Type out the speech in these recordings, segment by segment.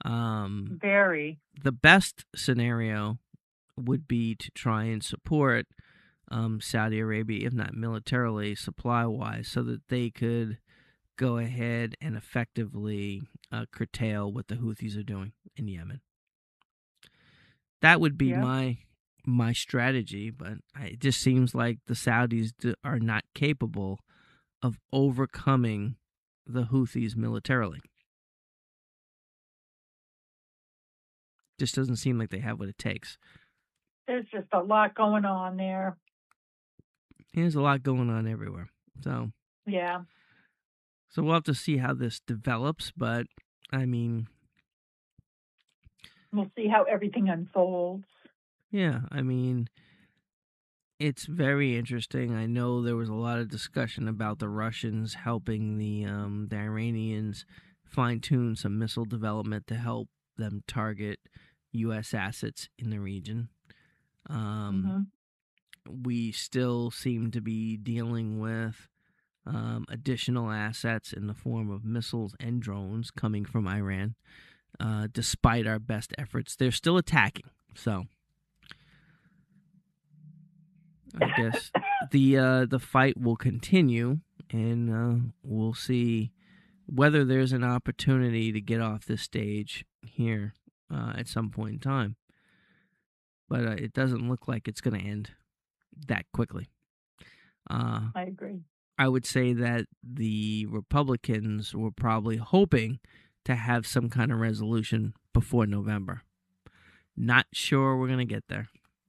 Very. The best scenario would be to try and support Saudi Arabia, if not militarily, supply-wise, so that they could go ahead and effectively curtail what the Houthis are doing in Yemen. That would be Yeah. my strategy, but it just seems like the Saudis are not capable of overcoming the Houthis militarily. Just doesn't seem like they have what it takes. There's just a lot going on there. There's a lot going on everywhere. So Yeah. we'll have to see how this develops, but I mean, We'll see how everything unfolds. yeah, I mean, it's very interesting. I know there was a lot of discussion about the Russians helping the Iranians fine-tune some missile development to help them target U.S. assets in the region. Mm-hmm. We still seem to be dealing with additional assets in the form of missiles and drones coming from Iran. Despite our best efforts, they're still attacking. So I guess the fight will continue, and we'll see whether there's an opportunity to get off this stage here at some point in time. But it doesn't look like it's going to end that quickly. I agree. I would say that the Republicans were probably hoping to have some kind of resolution before November. Not sure we're going to get there.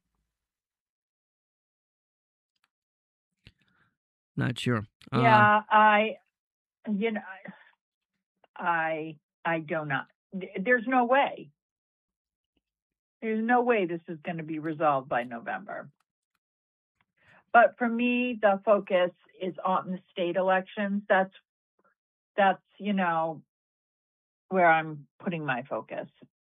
Not sure. Yeah, I do not. There's no way. There's no way this is going to be resolved by November. But for me, the focus is on the state elections. That's where I'm putting my focus.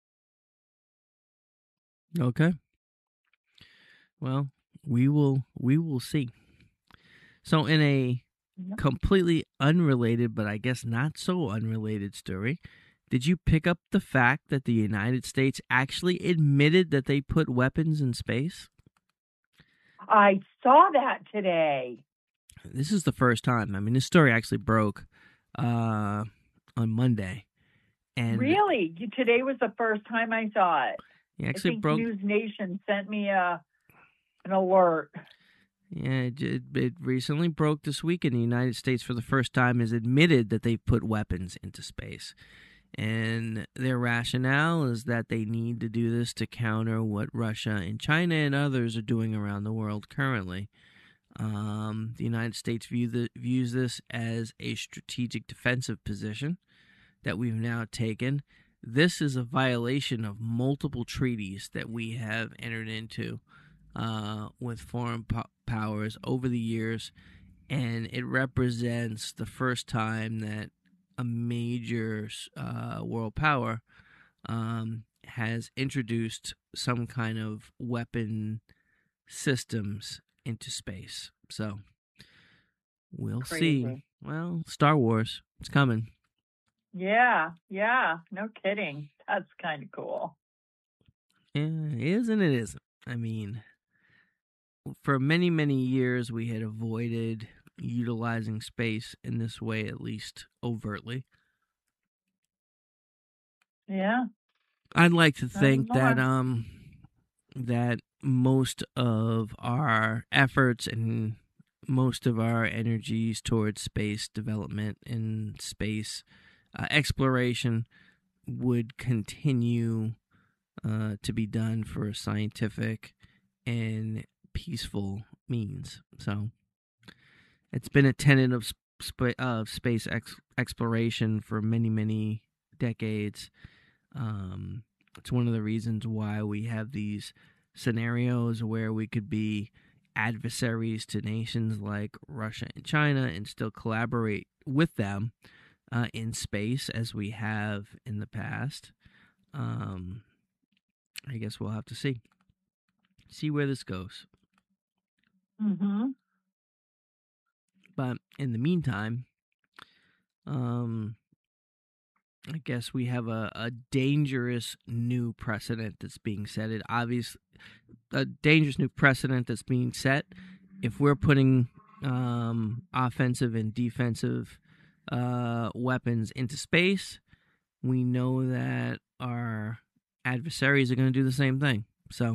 Okay. Well, we will see. So in a completely unrelated, but I guess not so unrelated story, did you pick up the fact that the United States actually admitted that they put weapons in space? I saw that today. This is the first time. I mean, this story actually broke on Monday. And really? Today was the first time I saw it. I think News Nation sent me an alert. Yeah, it recently broke this week, and the United States for the first time has admitted that they've put weapons into space. And their rationale is that they need to do this to counter what Russia and China and others are doing around the world currently. The United States views this as a strategic defensive position that we've now taken. This is a violation of multiple treaties that we have entered into with foreign powers over the years, and it represents the first time that a major world power has introduced some kind of weapon systems into space. So we'll see. Well, Star Wars, it's coming. Yeah, no kidding. That's kind of cool. Yeah, it is and it isn't. I mean, for many, many years, we had avoided utilizing space in this way, at least overtly. Yeah. I'd like to think that that most of our efforts and most of our energies towards space development and space exploration would continue to be done for scientific and peaceful means. So it's been a tenet of space exploration for many, many decades. It's one of the reasons why we have these scenarios where we could be adversaries to nations like Russia and China and still collaborate with them in space as we have in the past. I guess we'll have to see where this goes. Mm-hmm. But in the meantime, I guess we have a dangerous new precedent that's being set. It obviously a dangerous new precedent that's being set. If we're putting offensive and defensive weapons into space, we know that our adversaries are going to do the same thing. So,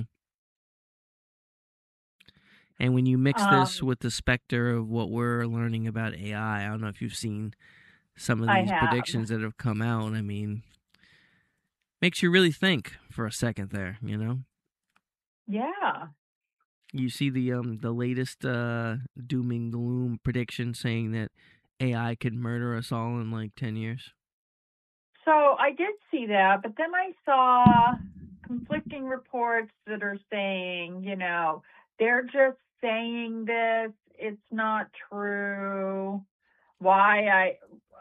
and when you mix this with the specter of what we're learning about AI, I don't know if you've seen some of these predictions that have come out. I mean, makes you really think for a second there, you know? Yeah. You see the latest doom and gloom prediction saying that AI could murder us all in like 10 years. So I did see that, but then I saw conflicting reports that are saying, you know, they're just saying this. It's not true. Why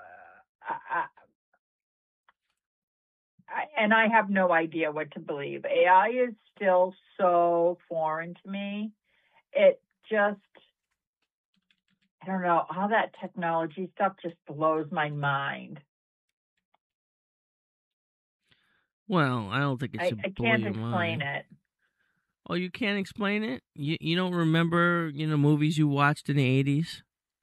and I have no idea what to believe. AI is still so foreign to me. It just, I don't know, all that technology stuff just blows my mind. Well, I don't think it should blow your mind. I can't explain it. Oh, you can't explain it? You don't remember, movies you watched in the 80s?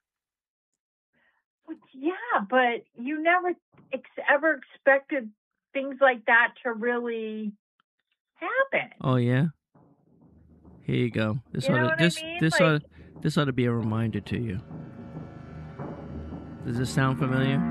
Well, yeah, but you never ever expected things like that to really happen. Oh, yeah? Here you go. This ought to be a reminder to you. Does this sound familiar?